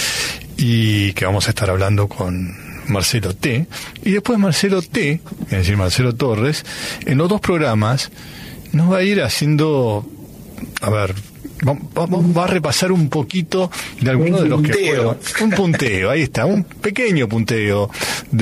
y que vamos a estar hablando con Marcelo T, y después Marcelo T, es decir, Marcelo Torres, en los dos programas nos va a ir haciendo, a ver, va, va- va a repasar un poquito de algunos de los que punteo. fueron, un punteo, ahí está, un pequeño punteo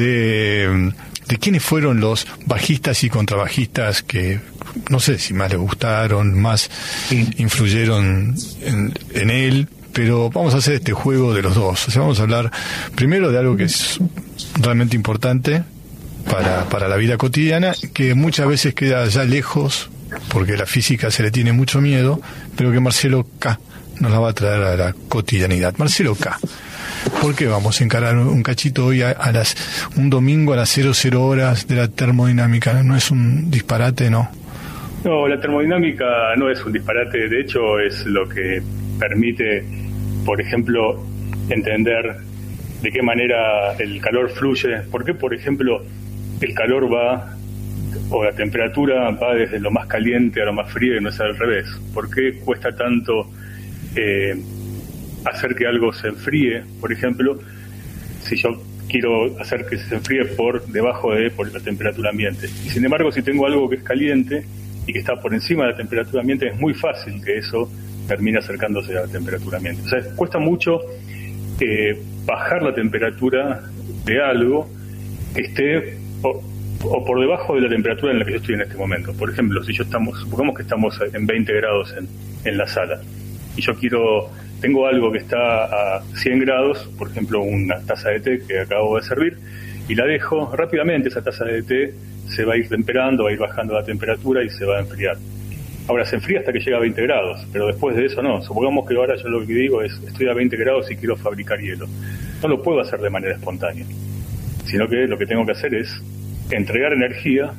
de, de quiénes fueron los bajistas y contrabajistas que no sé si más le gustaron, más influyeron en, en él, pero vamos a hacer este juego de los dos. O sea, vamos a hablar primero de algo que es realmente importante para, para la vida cotidiana, que muchas veces queda ya lejos, porque la física se le tiene mucho miedo, pero que Marcelo K nos la va a traer a la cotidianidad. Marcelo K, ¿por qué vamos a encarar un cachito hoy a, a las un domingo a las cero cero horas de la termodinámica? ¿No es un disparate, no? No, la termodinámica no es un disparate, de hecho es lo que permite, por ejemplo, entender de qué manera el calor fluye, por qué, por ejemplo, el calor va, o la temperatura va desde lo más caliente a lo más frío y no es al revés, por qué cuesta tanto eh, hacer que algo se enfríe, por ejemplo, si yo quiero hacer que se enfríe por debajo de por la temperatura ambiente. Y sin embargo, si tengo algo que es caliente y que está por encima de la temperatura ambiente, es muy fácil que eso termine acercándose a la temperatura ambiente. O sea, cuesta mucho eh, bajar la temperatura de algo que esté o, o por debajo de la temperatura en la que yo estoy en este momento. Por ejemplo, si yo estamos, supongamos que estamos en veinte grados en, en la sala y yo quiero, tengo algo que está a cien grados, por ejemplo una taza de té que acabo de servir, y la dejo rápidamente, esa taza de té se va a ir temperando, va a ir bajando la temperatura y se va a enfriar. Ahora se enfría hasta que llega a veinte grados, pero después de eso no. Supongamos que ahora yo lo que digo es, estoy a veinte grados y quiero fabricar hielo. No lo puedo hacer de manera espontánea, sino que lo que tengo que hacer es entregar energía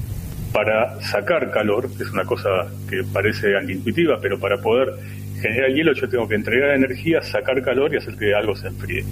para sacar calor, que es una cosa que parece antiintuitiva, pero para poder generar hielo yo tengo que entregar energía, sacar calor y hacer que algo se enfríe.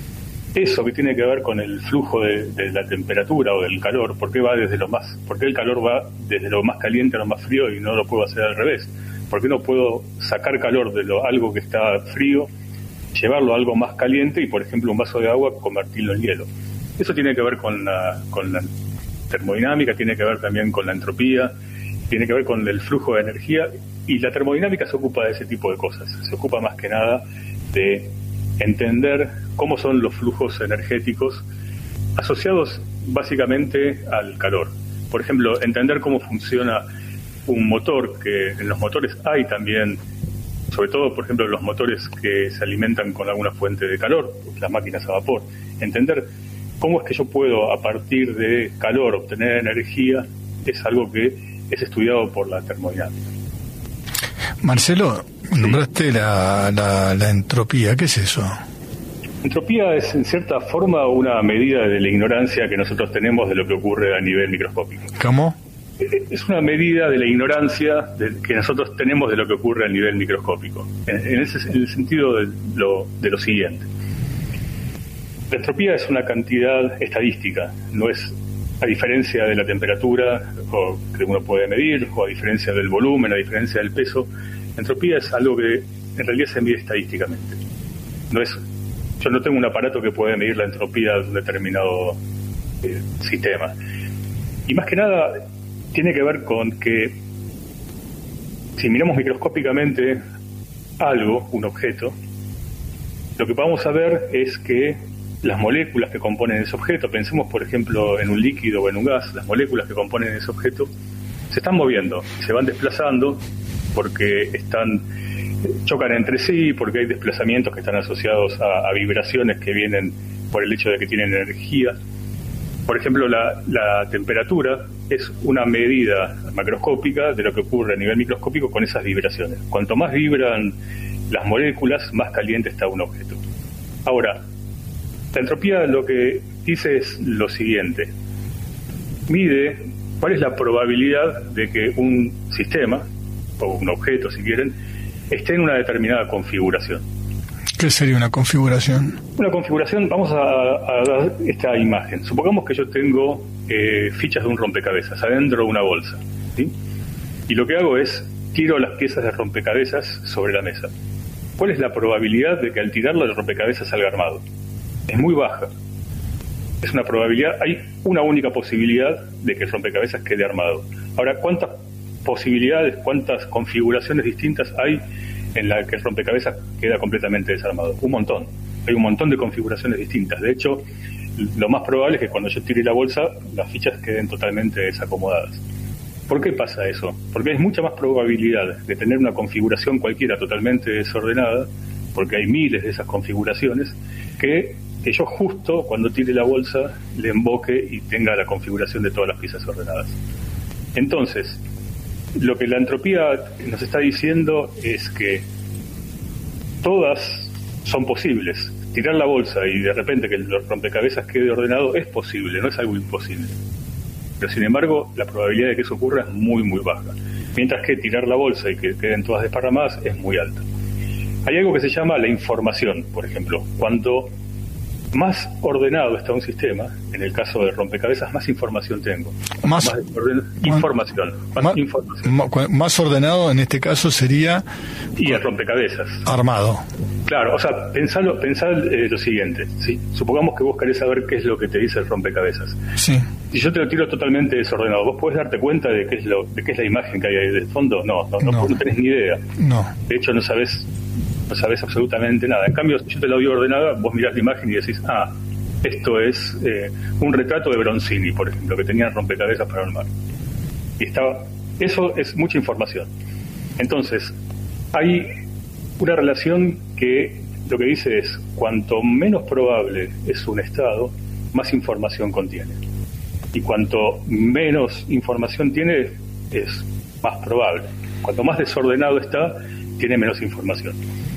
Eso que tiene que ver con el flujo de, de la temperatura o del calor, ¿por qué va desde lo más, por qué el calor va desde lo más caliente a lo más frío y no lo puedo hacer al revés? ¿Por qué no puedo sacar calor de lo, algo que está frío, llevarlo a algo más caliente y, por ejemplo, un vaso de agua convertirlo en hielo? Eso tiene que ver con la, con la termodinámica, tiene que ver también con la entropía, tiene que ver con el flujo de energía, y la termodinámica se ocupa de ese tipo de cosas, se ocupa más que nada de entender cómo son los flujos energéticos asociados básicamente al calor. Por ejemplo, entender cómo funciona un motor, que en los motores hay también, sobre todo, por ejemplo, los motores que se alimentan con alguna fuente de calor, las máquinas a vapor. Entender cómo es que yo puedo, a partir de calor, obtener energía, es algo que es estudiado por la termodinámica. Marcelo, nombraste la, la, la entropía. ¿Qué es eso? Entropía es, en cierta forma, una medida de la ignorancia que nosotros tenemos de lo que ocurre a nivel microscópico. ¿Cómo? Es una medida de la ignorancia de, que nosotros tenemos de lo que ocurre a nivel microscópico. En, en, ese, en el sentido de lo, de lo siguiente. La entropía es una cantidad estadística, no es a diferencia de la temperatura o que uno puede medir, o a diferencia del volumen, a diferencia del peso. La entropía es algo que en realidad se mide estadísticamente. No es, yo no tengo un aparato que pueda medir la entropía de un determinado eh, sistema. Y más que nada tiene que ver con que si miramos microscópicamente algo, un objeto, lo que vamos a ver es que las moléculas que componen ese objeto, pensemos por ejemplo en un líquido o en un gas, las moléculas que componen ese objeto se están moviendo, se van desplazando porque están chocan entre sí, porque hay desplazamientos que están asociados a, a vibraciones que vienen por el hecho de que tienen energía. Por ejemplo, la, la temperatura es una medida macroscópica de lo que ocurre a nivel microscópico con esas vibraciones. Cuanto más vibran las moléculas, más caliente está un objeto. Ahora, la entropía lo que dice es lo siguiente. Mide cuál es la probabilidad de que un sistema, o un objeto si quieren, esté en una determinada configuración. ¿Qué sería una configuración? Una configuración, vamos a, a dar esta imagen. Supongamos que yo tengo eh, fichas de un rompecabezas adentro de una bolsa, ¿sí? Y lo que hago es tiro las piezas de rompecabezas sobre la mesa. ¿Cuál es la probabilidad de que al tirarlo el rompecabezas salga armado? Es muy baja. Es una probabilidad, hay una única posibilidad de que el rompecabezas quede armado. Ahora, ¿cuántas posibilidades, cuántas configuraciones distintas hay en la que el rompecabezas queda completamente desarmado? Un montón. Hay un montón de configuraciones distintas. De hecho, lo más probable es que cuando yo tire la bolsa, las fichas queden totalmente desacomodadas. ¿Por qué pasa eso? Porque hay mucha más probabilidad de tener una configuración cualquiera totalmente desordenada, porque hay miles de esas configuraciones, que, que yo justo cuando tire la bolsa le emboque y tenga la configuración de todas las piezas ordenadas. Entonces, lo que la entropía nos está diciendo es que todas son posibles. Tirar la bolsa y de repente que el rompecabezas quede ordenado es posible, no es algo imposible. Pero sin embargo, la probabilidad de que eso ocurra es muy, muy baja. Mientras que tirar la bolsa y que queden todas desparramadas es muy alta. Hay algo que se llama la información, por ejemplo. Cuanto más ordenado está un sistema, en el caso de rompecabezas, más información tengo. Más, más orden, información, más, más información. Más ordenado en este caso sería... Y el rompecabezas. Armado. Claro, o sea, pensalo, pensá eh, lo siguiente, ¿sí? Supongamos que vos querés saber qué es lo que te dice el rompecabezas. Sí. Si yo te lo tiro totalmente desordenado, ¿vos podés darte cuenta de qué es lo, de qué es la imagen que hay ahí del fondo? No, no, no, no. no tenés ni idea. No. De hecho, no sabés, no sabés absolutamente nada. En cambio, si yo te la doy ordenada, vos mirás la imagen y decís, ah, esto es eh, un retrato de Bronzini, por ejemplo, que tenían rompecabezas para armar. Y estaba, eso es mucha información. Entonces, hay una relación que lo que dice es, cuanto menos probable es un estado, más información contiene. Y cuanto menos información tiene, es más probable. Cuanto más desordenado está, tiene menos información.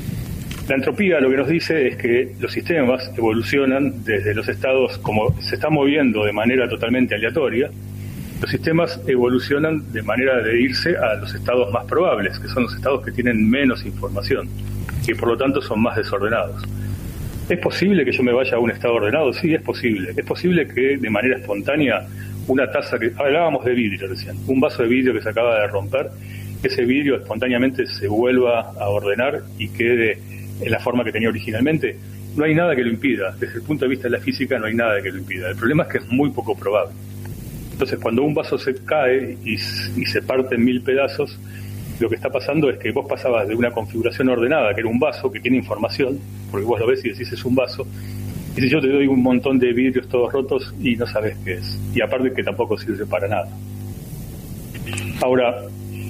La entropía lo que nos dice es que los sistemas evolucionan desde los estados, como se está moviendo de manera totalmente aleatoria, los sistemas evolucionan de manera de irse a los estados más probables, que son los estados que tienen menos información y por lo tanto son más desordenados. ¿Es posible que yo me vaya a un estado ordenado? Sí, es posible. Es posible que de manera espontánea una taza que... Hablábamos de vidrio recién. Un vaso de vidrio que se acaba de romper, ese vidrio espontáneamente se vuelva a ordenar y quede en la forma que tenía originalmente. No hay nada que lo impida. Desde el punto de vista de la física no hay nada que lo impida. El problema es que es muy poco probable. Entonces, cuando un vaso se cae y, y se parte en mil pedazos, lo que está pasando es que vos pasabas de una configuración ordenada, que era un vaso que tiene información, porque vos lo ves y decís es un vaso, y si yo te doy un montón de vidrios todos rotos y no sabes qué es, y aparte que tampoco sirve para nada. Ahora,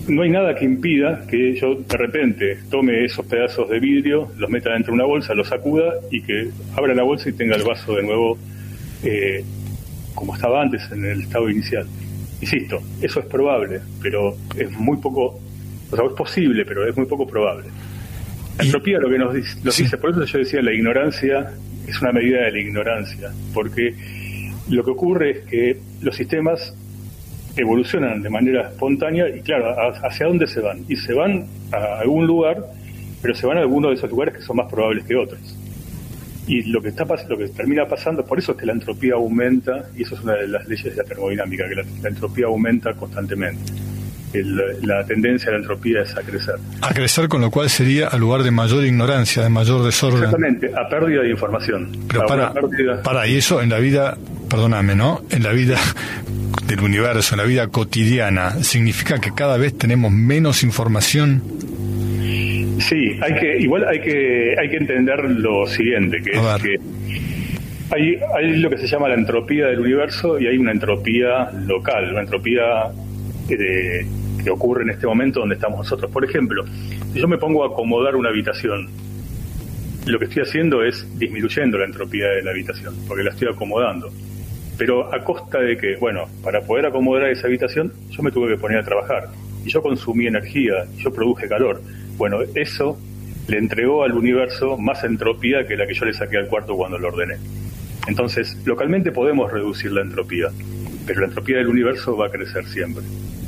no hay nada que impida que yo de repente tome esos pedazos de vidrio, los meta dentro de una bolsa, los sacuda y que abra la bolsa y tenga el vaso de nuevo eh, como estaba antes en el estado inicial. Insisto, eso es probable, pero es muy poco, o sea, es posible, pero es muy poco probable. La entropía lo que nos dice, lo sí. dice, por eso yo decía, la ignorancia es una medida de la ignorancia, porque lo que ocurre es que los sistemas evolucionan de manera espontánea y claro, ¿hacia dónde se van? Y se van a algún lugar, pero se van a algunos de esos lugares que son más probables que otros. Y lo que está lo que termina pasando, por eso es que la entropía aumenta, y eso es una de las leyes de la termodinámica, que la, la entropía aumenta constantemente. El, la tendencia de la entropía es a crecer. A crecer, con lo cual sería a lugar de mayor ignorancia, de mayor desorden. Exactamente, a pérdida de información. Pero para, pérdida... para, y eso en la vida, perdóname, ¿no? En la vida del universo, en la vida cotidiana, ¿significa que cada vez tenemos menos información? Sí, hay que, igual hay que, hay que entender lo siguiente, que a es ver. que hay, hay lo que se llama la entropía del universo y hay una entropía local, una entropía de, que ocurre en este momento donde estamos nosotros. Por ejemplo, si yo me pongo a acomodar una habitación, lo que estoy haciendo es disminuyendo la entropía de la habitación, porque la estoy acomodando. Pero a costa de que, bueno, para poder acomodar esa habitación, yo me tuve que poner a trabajar. Y yo consumí energía, y yo produje calor. Bueno, eso le entregó al universo más entropía que la que yo le saqué al cuarto cuando lo ordené. Entonces, localmente podemos reducir la entropía, pero la entropía del universo va a crecer siempre.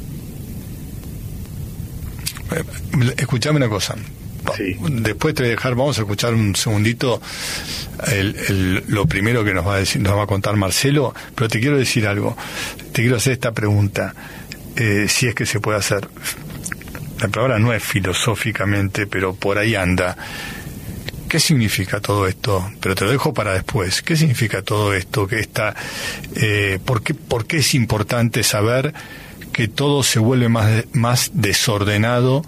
Escuchame una cosa. Sí. Después te voy a dejar, vamos a escuchar un segundito el, el, lo primero que nos va a decir, nos va a contar Marcelo, pero te quiero decir algo, te quiero hacer esta pregunta, eh, si es que se puede hacer. La palabra no es filosóficamente, pero por ahí anda. ¿Qué significa todo esto? Pero te lo dejo para después. ¿Qué significa todo esto? ¿Qué está, eh, por qué, por qué es importante saber que todo se vuelve más, más desordenado,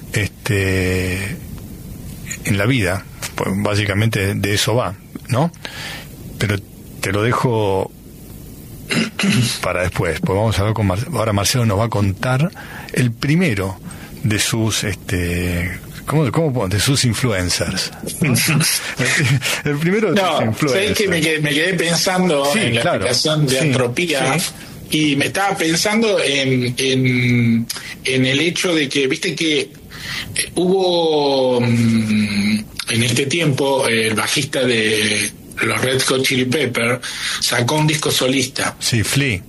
este, en la vida? Pues básicamente de eso va, ¿no? Pero te lo dejo para después. Pues vamos a ver con Mar- ahora Marcelo nos va a contar el primero de sus, este, ¿cómo, cómo de sus influencers? El primero de no, sus influencers. ¿Sabés que me quedé, me quedé pensando sí, en la claro. explicación de sí, entropía? Sí. Y me estaba pensando en, en, en el hecho de que, viste que hubo en este tiempo el bajista de los Red Hot Chili Peppers sacó un disco solista. Sí, Flea.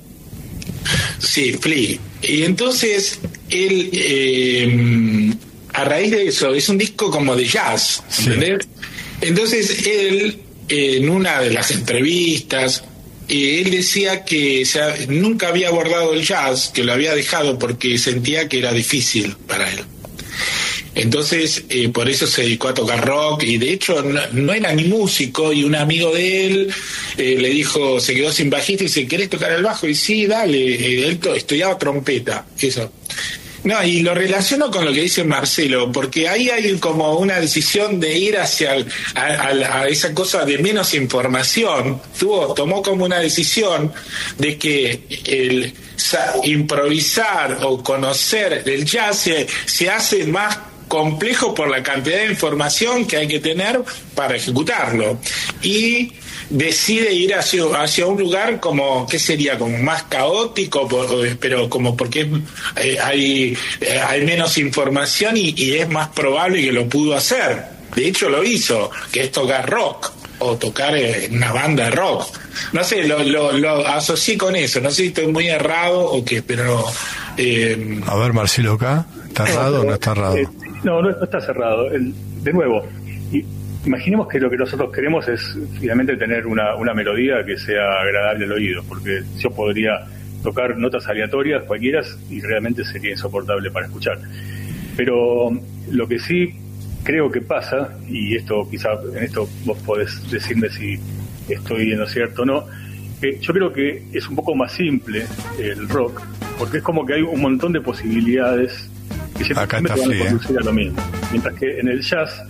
Sí, Flea. Y entonces él, eh, a raíz de eso, es un disco como de jazz, ¿entendés? Sí. Entonces él, en una de las entrevistas, Eh, él decía que o sea, nunca había abordado el jazz, que lo había dejado porque sentía que era difícil para él. Entonces, eh, por eso se dedicó a tocar rock, y de hecho no, no era ni músico, y un amigo de él eh, le dijo, se quedó sin bajista y dice, ¿querés tocar el bajo? Y sí, dale, eh, él to- estudiaba trompeta, eso. No, y lo relaciono con lo que dice Marcelo, porque ahí hay como una decisión de ir hacia el, a, a, a esa cosa de menos información. Tuvo, tomó como una decisión de que el sa, improvisar o conocer el jazz se, se hace más complejo por la cantidad de información que hay que tener para ejecutarlo. Y decide ir hacia, hacia un lugar como, ¿qué sería? Como más caótico, por, pero como porque eh, hay, eh, hay menos información y, y es más probable que lo pudo hacer. De hecho lo hizo, que es tocar rock o tocar en una banda de rock. No sé, lo, lo, lo asocié con eso, no sé si estoy muy errado o qué, pero... Eh... A ver, Marcelo, acá, ¿está errado o no está errado? Eh, no, no, no está cerrado. El, de nuevo... Y, imaginemos que lo que nosotros queremos es finalmente tener una, una melodía que sea agradable al oído, porque yo podría tocar notas aleatorias cualquiera y realmente sería insoportable para escuchar. Pero lo que sí creo que pasa, y esto quizá en esto vos podés decirme si estoy en lo cierto o no, eh, yo creo que es un poco más simple el rock, porque es como que hay un montón de posibilidades que siempre, siempre te van a conducir a lo mismo. Mientras que en el jazz